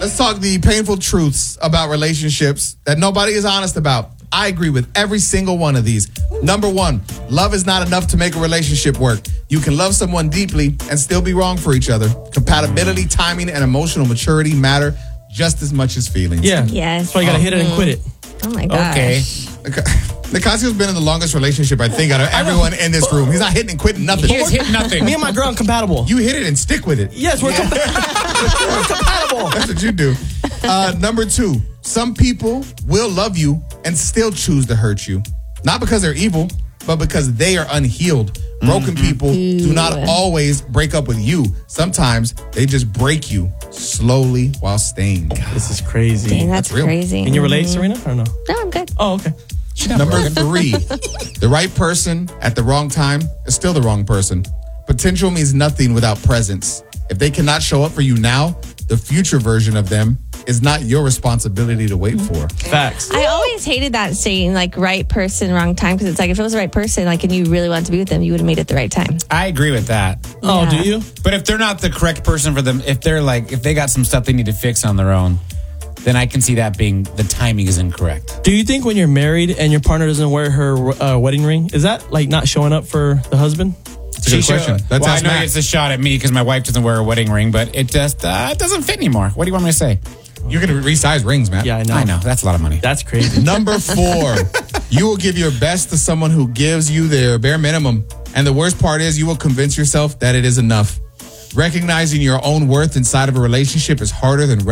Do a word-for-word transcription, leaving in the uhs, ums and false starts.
Let's talk the painful truths about relationships that nobody is honest about. I agree with every single one of these. Number one, love is not enough to make a relationship work. You can love someone deeply and still be wrong for each other. Compatibility, timing, and emotional maturity matter just as much as feelings. Yeah. Yes. That's why you got to hit it and quit it. Oh my gosh. Okay. Nicasio's been in the longest relationship, I think, out of everyone in this room. He's not hitting and quitting nothing. He has hit nothing. Me and my girl are compatible. You hit it and stick with it. Yes, we're, compa- we're compatible. That's what you do. Uh, number two, some people will love you and still choose to hurt you. Not because they're evil, but because they are unhealed. Broken mm-hmm. people do not always break up with you. Sometimes they just break you slowly while staying. God, this is crazy. Dang, that's, That's real. crazy. Can you relate, Mhm. Serena, or no? No, I'm good. Oh, okay. Number three, the right person at the wrong time is still the wrong person. Potential means nothing without presence. If they cannot show up for you now, the future version of them is not your responsibility to wait for. Facts. I always hated that saying, like, right person, wrong time, because it's like, if it was the right person, like, and you really wanted to be with them, you would have made it the right time. I agree with that. Oh, Yeah. do you? But if they're not the correct person for them, if they're like, if they got some stuff they need to fix on their own, then I can see that being the timing is incorrect. Do you think when you're married and your partner doesn't wear her uh, wedding ring, is that like not showing up for the husband? That's a good question. That's well, I ask know Matt. it's a shot at me because my wife doesn't wear a wedding ring, but it just uh, it doesn't fit anymore. What do you want me to say? You're going to resize rings, man. Yeah, I know. I know. That's a lot of money. That's crazy. Number four, you will give your best to someone who gives you their bare minimum. And the worst part is you will convince yourself that it is enough. Recognizing your own worth inside of a relationship is harder than